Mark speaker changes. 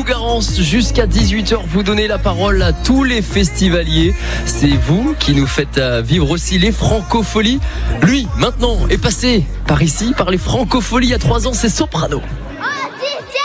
Speaker 1: Garance jusqu'à 18h. Vous donnez la parole à tous les festivaliers. C'est vous qui nous faites vivre aussi les Francopholies. Lui, maintenant, est passé par ici, par les Francopholies il y a 3 ans, c'est Soprano.